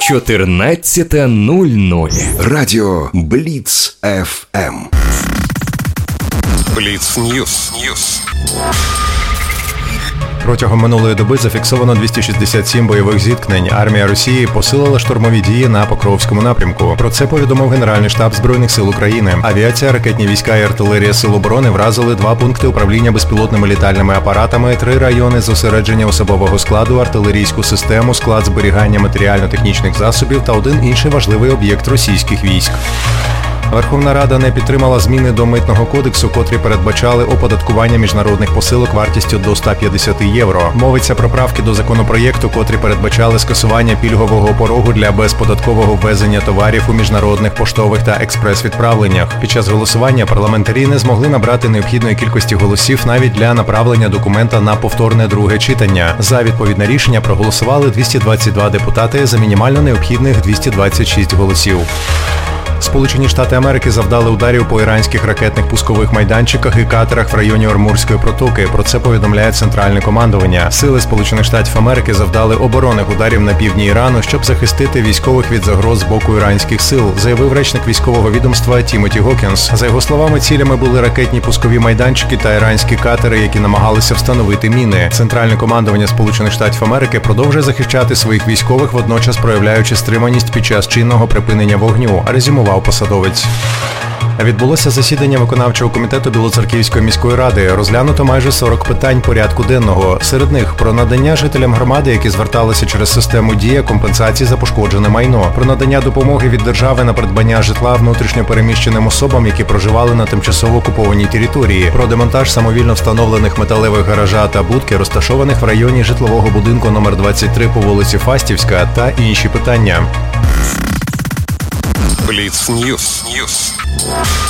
14:00. Радіо Бліц ФМ. Бліц Ньюс. Протягом минулої доби зафіксовано 267 бойових зіткнень. Армія Росії посилила штурмові дії на Покровському напрямку. Про це повідомив Генеральний штаб Збройних сил України. Авіація, ракетні війська і артилерія Сил оборони вразили 2 пункти управління безпілотними літальними апаратами, 3 райони зосередження особового складу, артилерійську систему, склад зберігання матеріально-технічних засобів та 1 інший важливий об'єкт російських військ. Верховна Рада не підтримала зміни до Митного кодексу, котрі передбачали оподаткування міжнародних посилок вартістю до 150 євро. Мовиться про правки до законопроєкту, котрі передбачали скасування пільгового порогу для безподаткового ввезення товарів у міжнародних поштових та експрес-відправленнях. Під час голосування парламентарі не змогли набрати необхідної кількості голосів навіть для направлення документа на повторне друге читання. За відповідне рішення проголосували 222 депутати за мінімально необхідних 226 голосів. Сполучені Штати Америки завдали ударів по іранських ракетних пускових майданчиках і катерах в районі Ормурської протоки. Про це повідомляє Центральне командування. Сили Сполучених Штатів Америки завдали оборонних ударів на півдні Ірану, щоб захистити військових від загроз з боку іранських сил, заявив речник військового відомства Тімоті Гокінс. За його словами, цілями були ракетні пускові майданчики та іранські катери, які намагалися встановити міни. Центральне командування Сполучених Штатів Америки продовжує захищати своїх військових, водночас проявляючи стриманість під час чинного припинення вогню, резюмував посадовець. Відбулося засідання виконавчого комітету Білоцерківської міської ради. Розглянуто майже 40 питань порядку денного. Серед них про надання жителям громади, які зверталися через систему «Дія», компенсації за пошкоджене майно, про надання допомоги від держави на придбання житла внутрішньо переміщеним особам, які проживали на тимчасово окупованій території, про демонтаж самовільно встановлених металевих гаража та будки, розташованих в районі житлового будинку номер 23 по вулиці Фастівська та інші питання. Бліц Ньюс.